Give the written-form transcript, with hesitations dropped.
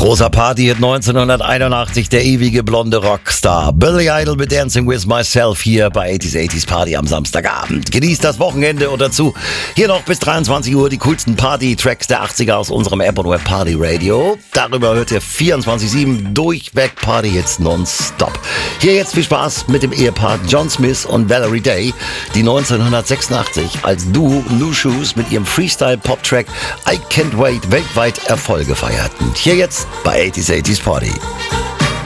Großer Party 1981, der ewige blonde Rockstar Billy Idol mit Dancing With Myself hier bei 80s Party am Samstagabend. Genießt das Wochenende und dazu hier noch bis 23 Uhr die coolsten Party-Tracks der 80er aus unserem App und Web Party Radio. Darüber hört ihr 24/7 durchweg Party jetzt nonstop. Hier jetzt viel Spaß mit dem Ehepaar John Smith und Valerie Day, die 1986 als Duo New Shoes mit ihrem Freestyle-Pop-Track I Can't Wait weltweit Erfolge feierten. Hier jetzt bei 80s Party.